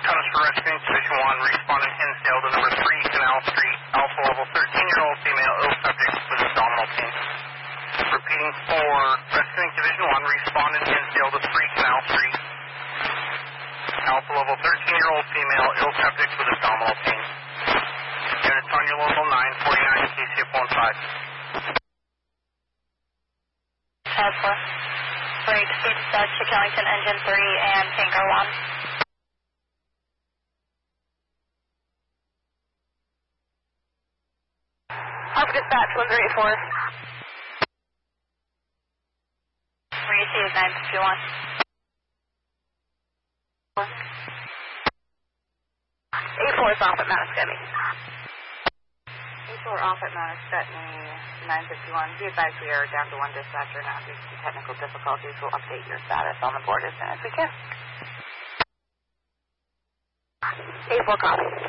Tunnels for Rescuing Division 1, responding Hinsdale to number 3 Canal Street, Alpha level 13-year-old female ill subject with abdominal pain. Repeating 4, Rescuing Division 1, responding Hinsdale to 3 Canal Street, Alpha level 13-year-old female ill subject with abdominal pain. Units on your local 949 KCF 15. Alpha. Great, speed dispatch to Killington Engine 3 and Tanker 1. Alpha dispatch 134. Receive 951. 84 is off at Manasquemi. 84 off at Manasquemi, 951. Be advised we are down to 1 dispatcher now due to technical difficulties. We'll update your status on the board as soon as we can. 84 copy.